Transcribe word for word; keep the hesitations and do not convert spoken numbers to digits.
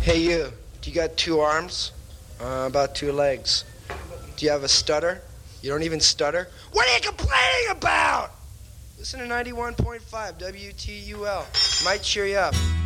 Hey you, do you got two arms? Uh, about two legs. Do you have a stutter? You don't even stutter? What are you complaining about? Listen to ninety-one point five W T U L. Might cheer you up.